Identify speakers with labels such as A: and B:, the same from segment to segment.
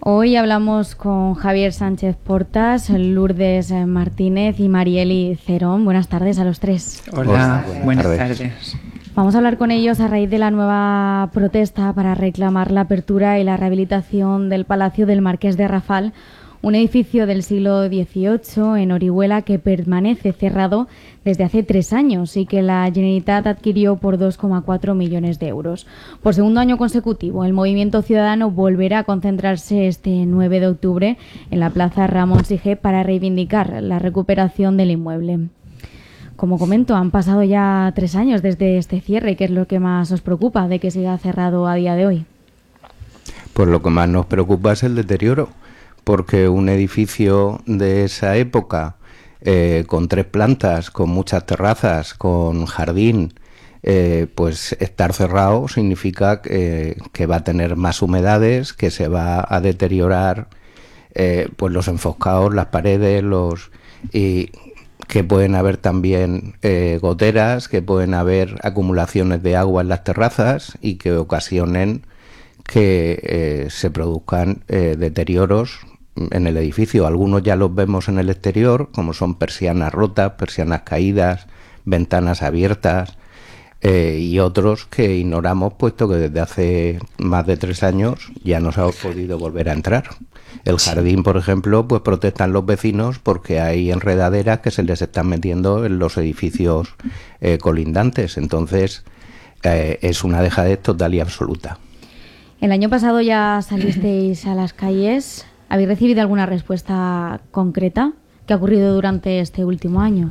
A: Hoy hablamos con Javier Sánchez Portas, Lourdes Martínez y Marieli Cerón. Buenas tardes a los tres.
B: Hola, buenas tardes.
A: Vamos a hablar con ellos a raíz de la nueva protesta para reclamar la apertura y la rehabilitación del Palacio del Marqués de Rafal, un edificio del siglo XVIII en Orihuela que permanece cerrado desde hace 3 años y que la Generalitat adquirió por 2,4 millones de euros. Por segundo año consecutivo, el movimiento ciudadano volverá a concentrarse este 9 de octubre en la Plaza Ramón Sige para reivindicar la recuperación del inmueble. Como comento, han pasado ya 3 años desde este cierre. ¿Qué es lo que más os preocupa de que siga cerrado a día de hoy?
C: Pues lo que más nos preocupa es el deterioro, porque un edificio de esa época, con 3 plantas, con muchas terrazas, con jardín, pues estar cerrado significa que va a tener más humedades, que se va a deteriorar pues los enfoscados, las paredes, y que pueden haber también goteras, que pueden haber acumulaciones de agua en las terrazas y que ocasionen que se produzcan deterioros en el edificio. Algunos ya los vemos en el exterior, como son persianas rotas, persianas caídas, ventanas abiertas, y otros que ignoramos, puesto que desde hace más de 3 años ya no se ha podido volver a entrar. El jardín, por ejemplo, pues protestan los vecinos porque hay enredaderas que se les están metiendo en los edificios colindantes. Entonces, es una dejadez total y absoluta.
A: El año pasado ya salisteis a las calles. ¿Habéis recibido alguna respuesta concreta? ¿Qué ha ocurrido durante este último año?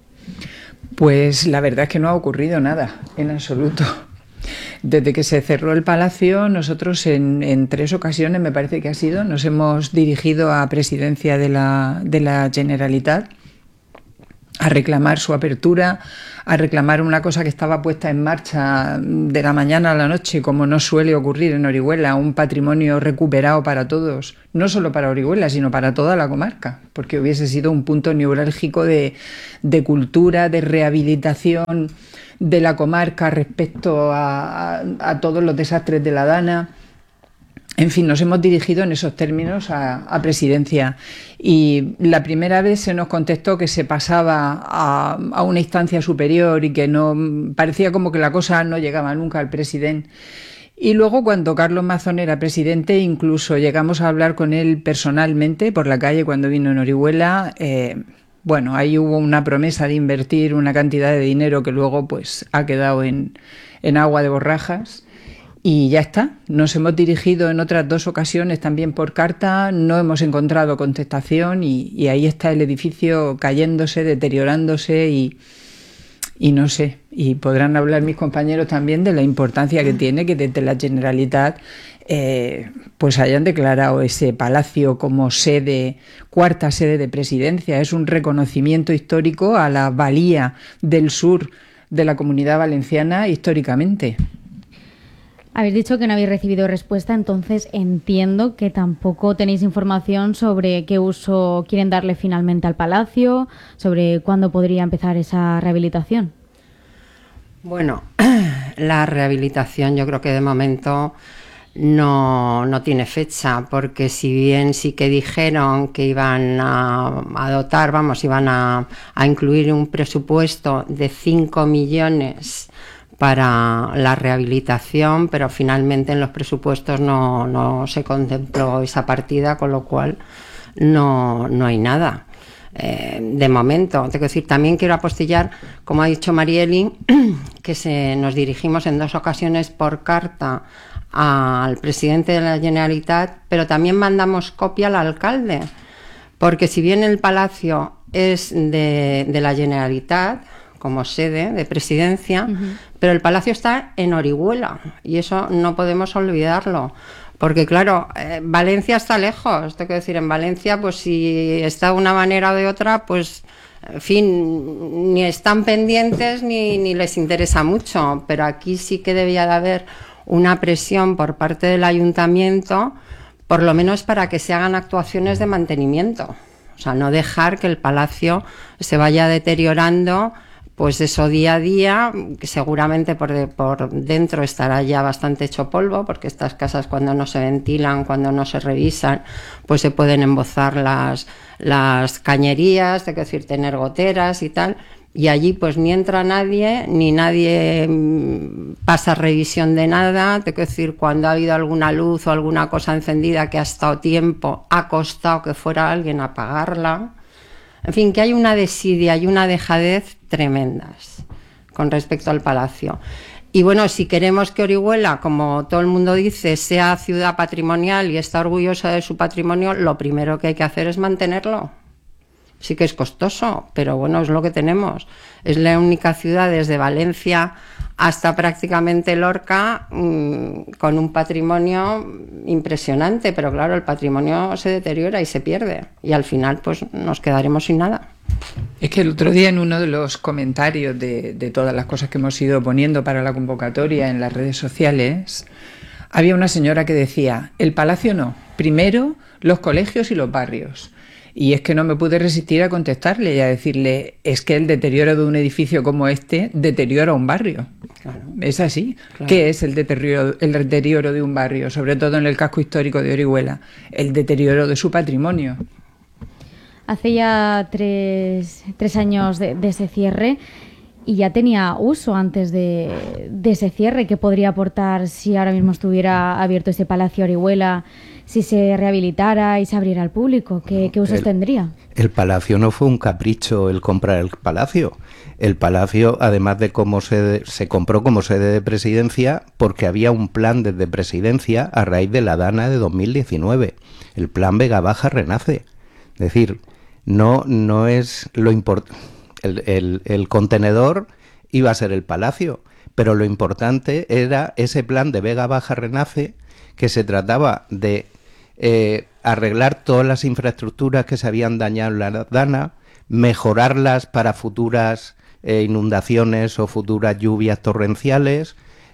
B: Pues la verdad es que no ha ocurrido nada, en absoluto. Desde que se cerró el palacio, nosotros en 3 ocasiones, me parece que ha sido, nos hemos dirigido a Presidencia de la Generalitat a reclamar su apertura, a reclamar una cosa que estaba puesta en marcha de la mañana a la noche, como no suele ocurrir en Orihuela, un patrimonio recuperado para todos, no solo para Orihuela, sino para toda la comarca, porque hubiese sido un punto neurálgico de cultura, de rehabilitación de la comarca respecto a todos los desastres de la Dana. En fin, nos hemos dirigido en esos términos a Presidencia, y la primera vez se nos contestó que se pasaba a una instancia superior y que no parecía como que la cosa no llegaba nunca al presidente. Y luego, cuando Carlos Mazón era presidente, incluso llegamos a hablar con él personalmente por la calle cuando vino en Orihuela. Bueno, ahí hubo una promesa de invertir una cantidad de dinero que luego pues ha quedado en agua de borrajas. Y ya está, nos hemos dirigido en otras 2 ocasiones también por carta, no hemos encontrado contestación y ahí está el edificio cayéndose, deteriorándose y no sé, y podrán hablar mis compañeros también de la importancia que tiene que desde la Generalitat pues hayan declarado ese palacio como sede, 4ª sede de Presidencia. Es un reconocimiento histórico a la valía del sur de la Comunidad Valenciana históricamente.
A: Habéis dicho que no habéis recibido respuesta, entonces entiendo que tampoco tenéis información sobre qué uso quieren darle finalmente al palacio, sobre cuándo podría empezar esa rehabilitación.
D: Bueno, la rehabilitación yo creo que de momento no tiene fecha, porque si bien sí que dijeron que iban a dotar, iban a incluir un presupuesto de 5 millones para la rehabilitación, pero finalmente en los presupuestos no se contempló esa partida, con lo cual no hay nada. De momento, tengo que decir, también quiero apostillar, como ha dicho Marieli, que nos dirigimos en 2 ocasiones por carta al presidente de la Generalitat, pero también mandamos copia al alcalde, porque si bien el palacio es de la Generalitat como sede de Presidencia, pero el palacio está en Orihuela y eso no podemos olvidarlo. Porque claro, Valencia está lejos, tengo que decir, en Valencia pues si está de una manera o de otra, pues en fin, ni están pendientes ni les interesa mucho, pero aquí sí que debía de haber una presión por parte del ayuntamiento, por lo menos para que se hagan actuaciones de mantenimiento, o sea, no dejar que el palacio se vaya deteriorando pues eso día a día, que seguramente por dentro estará ya bastante hecho polvo, porque estas casas cuando no se ventilan, cuando no se revisan, pues se pueden embozar las cañerías, es decir, tener goteras y tal, y allí pues ni entra nadie, ni nadie pasa revisión de nada, es decir, cuando ha habido alguna luz o alguna cosa encendida que ha estado tiempo, ha costado que fuera alguien a apagarla. En fin, que hay una desidia y una dejadez tremendas con respecto al palacio. Y bueno, si queremos que Orihuela, como todo el mundo dice, sea ciudad patrimonial y está orgullosa de su patrimonio, lo primero que hay que hacer es mantenerlo. Sí que es costoso, pero bueno, es lo que tenemos. Es la única ciudad desde Valencia hasta prácticamente Lorca con un patrimonio impresionante, pero claro, el patrimonio se deteriora y se pierde y al final pues nos quedaremos sin nada.
B: Es que el otro día en uno de los comentarios de todas las cosas que hemos ido poniendo para la convocatoria en las redes sociales, había una señora que decía, el palacio no, primero los colegios y los barrios. Y es que no me pude resistir a contestarle y a decirle, es que el deterioro de un edificio como este deteriora un barrio. Claro. Es así. Claro. ¿Qué es el deterioro de un barrio? Sobre todo en el casco histórico de Orihuela. El deterioro de su patrimonio.
A: Hace ya tres años de ese cierre y ya tenía uso antes de ese cierre. ¿Qué podría aportar si ahora mismo estuviera abierto ese Palacio Orihuela, si se rehabilitara y se abriera al público? ¿Qué usos tendría?
C: El palacio no fue un capricho el comprar el palacio. El palacio, además de cómo se compró como sede de presidencia, porque había un plan desde presidencia a raíz de la Dana de 2019. El plan Vega Baja Renace. Es decir, no es lo importante. El contenedor iba a ser el palacio, pero lo importante era ese plan de Vega Baja Renace, que se trataba de arreglar todas las infraestructuras que se habían dañado en la Dana, mejorarlas para futuras inundaciones o futuras lluvias torrenciales.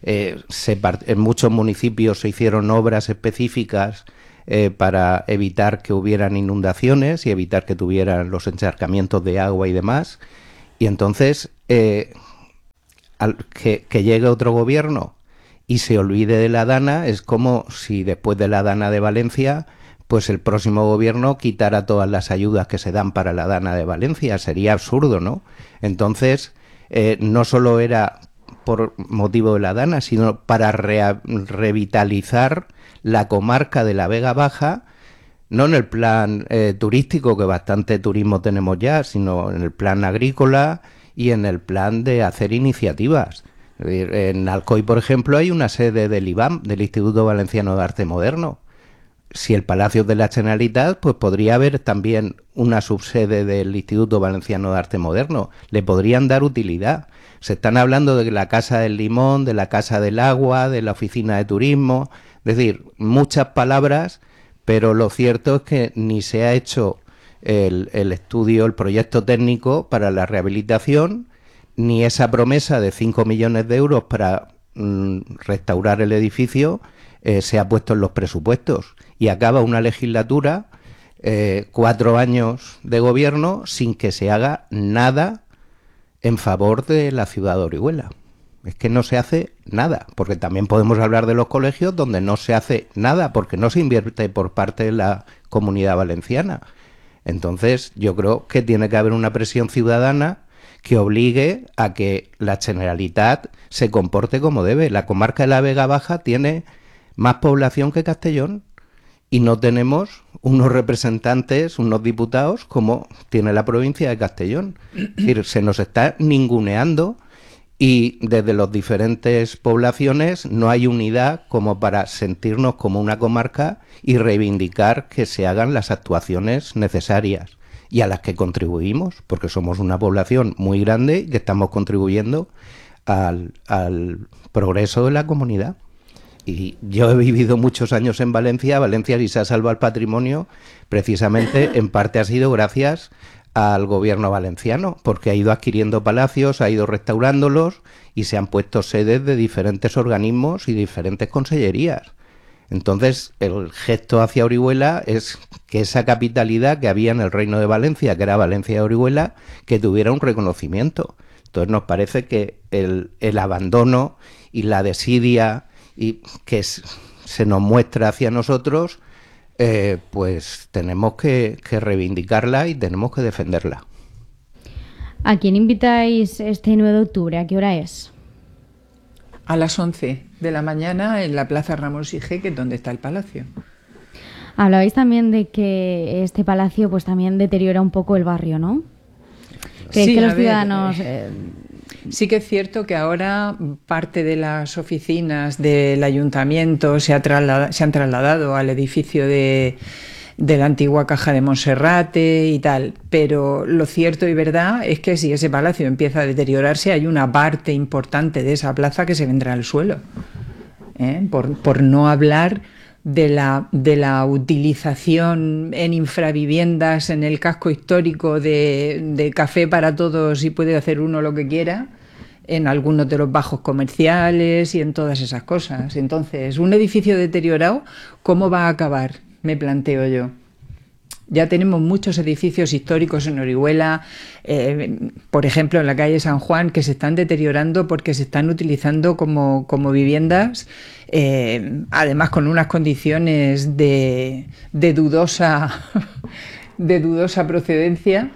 C: En muchos municipios se hicieron obras específicas para evitar que hubieran inundaciones y evitar que tuvieran los encharcamientos de agua y demás. Y entonces, que llegue otro gobierno y se olvide de la Dana es como si después de la Dana de Valencia, pues el próximo gobierno quitara todas las ayudas que se dan para la Dana de Valencia. Sería absurdo, ¿no? Entonces, no solo era por motivo de la Dana, sino para revitalizar la comarca de la Vega Baja, no en el plan turístico, que bastante turismo tenemos ya, sino en el plan agrícola y en el plan de hacer iniciativas. En Alcoy, por ejemplo, hay una sede del IVAM, del Instituto Valenciano de Arte Moderno. Si el Palacio de la Generalitat, pues podría haber también una subsede del Instituto Valenciano de Arte Moderno. Le podrían dar utilidad. Se están hablando de la Casa del Limón, de la Casa del Agua, de la Oficina de Turismo. Es decir, muchas palabras, pero lo cierto es que ni se ha hecho el estudio, el proyecto técnico para la rehabilitación, ni esa promesa de 5 millones de euros para restaurar el edificio se ha puesto en los presupuestos. Y acaba una legislatura, 4 años de gobierno, sin que se haga nada en favor de la ciudad de Orihuela. Es que no se hace nada, porque también podemos hablar de los colegios donde no se hace nada, porque no se invierte por parte de la Comunidad Valenciana. Entonces, yo creo que tiene que haber una presión ciudadana que obligue a que la Generalitat se comporte como debe. La comarca de la Vega Baja tiene más población que Castellón y no tenemos unos representantes, unos diputados como tiene la provincia de Castellón. Es decir, se nos está ninguneando y desde las diferentes poblaciones no hay unidad como para sentirnos como una comarca y reivindicar que se hagan las actuaciones necesarias y a las que contribuimos, porque somos una población muy grande y que estamos contribuyendo al progreso de la comunidad. Y yo he vivido muchos años en Valencia. Valencia, si se ha salvado el patrimonio, precisamente en parte ha sido gracias al gobierno valenciano, porque ha ido adquiriendo palacios, ha ido restaurándolos y se han puesto sedes de diferentes organismos y diferentes consellerías. Entonces, el gesto hacia Orihuela es que esa capitalidad que había en el Reino de Valencia, que era Valencia de Orihuela, que tuviera un reconocimiento. Entonces nos parece que el abandono y la desidia y que se nos muestra hacia nosotros, pues tenemos que reivindicarla y tenemos que defenderla.
A: ¿A quién invitáis este 9 de octubre? ¿A qué hora es?
B: A las 11 de la mañana en la Plaza Ramón Sige, que es donde está el palacio.
A: Hablabais también de que este palacio pues también deteriora un poco el barrio, ¿no? ¿Creéis que los ciudadanos...?
B: Sí que es cierto que ahora parte de las oficinas del ayuntamiento se han trasladado al edificio de la antigua Caja de Monserrate y tal, pero lo cierto y verdad es que si ese palacio empieza a deteriorarse, hay una parte importante de esa plaza que se vendrá al suelo, por no hablar de la utilización en infraviviendas en el casco histórico de café para todos y puede hacer uno lo que quiera, en algunos de los bajos comerciales y en todas esas cosas. Entonces, un edificio deteriorado, ¿cómo va a acabar? Me planteo yo. Ya tenemos muchos edificios históricos en Orihuela, por ejemplo en la calle San Juan, que se están deteriorando porque se están utilizando como viviendas, además con unas condiciones de dudosa procedencia,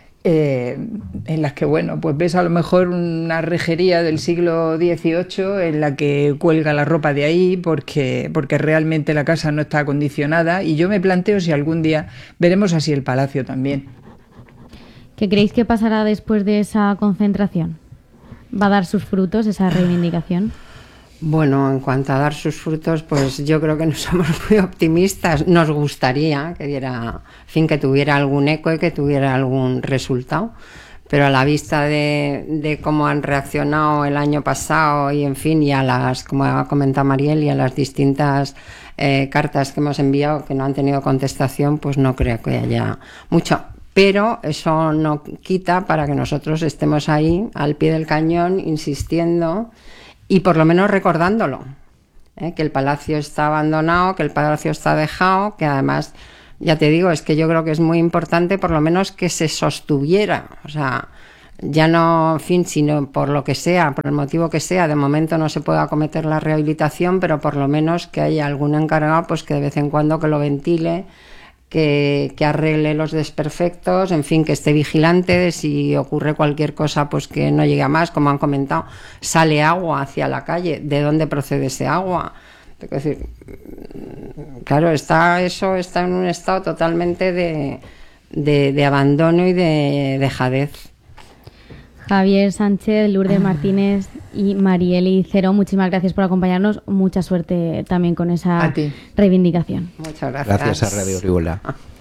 B: en las que, bueno, pues ves a lo mejor una rejería del siglo XVIII en la que cuelga la ropa de ahí porque realmente la casa no está acondicionada, y yo me planteo si algún día veremos así el palacio también.
A: ¿Qué creéis que pasará después de esa concentración? ¿Va a dar sus frutos esa reivindicación?
D: Bueno, en cuanto a dar sus frutos, pues yo creo que no somos muy optimistas. Nos gustaría que diera, en fin, que tuviera algún eco y que tuviera algún resultado. Pero a la vista de cómo han reaccionado el año pasado y, en fin, y a las, como ha comentado Mariel, y a las distintas cartas que hemos enviado que no han tenido contestación, pues no creo que haya mucho. Pero eso no quita para que nosotros estemos ahí, al pie del cañón, insistiendo y por lo menos recordándolo, que el palacio está abandonado, que el palacio está dejado, que además, ya te digo, es que yo creo que es muy importante por lo menos que se sostuviera, o sea, ya no, en fin, sino por lo que sea, por el motivo que sea, de momento no se puede acometer la rehabilitación, pero por lo menos que haya algún encargado pues que de vez en cuando que lo ventile, que arregle los desperfectos, en fin, que esté vigilante de si ocurre cualquier cosa, pues que no llegue a más. Como han comentado, sale agua hacia la calle, ¿de dónde procede ese agua? Es decir, claro, eso está en un estado totalmente de abandono y de dejadez.
A: Javier Sánchez, Lourdes Martínez y Marieli Cero, muchísimas gracias por acompañarnos. Mucha suerte también con esa reivindicación.
D: Muchas gracias.
C: Gracias a Radio Orihuela.